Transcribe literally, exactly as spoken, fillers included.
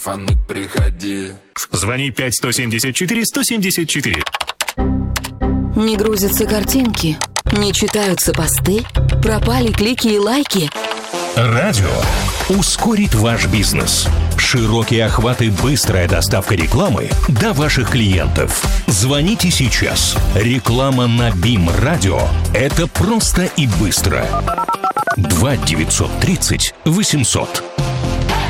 Фанк, приходи. Звони пять сто семьдесят четыре сто семьдесят четыре. Не грузятся картинки, не читаются посты, пропали клики и лайки. Радио ускорит ваш бизнес. Широкий охват и быстрая доставка рекламы до ваших клиентов. Звоните сейчас. Реклама на Бим Радио – это просто и быстро. два девятьсот тридцать восемьсот.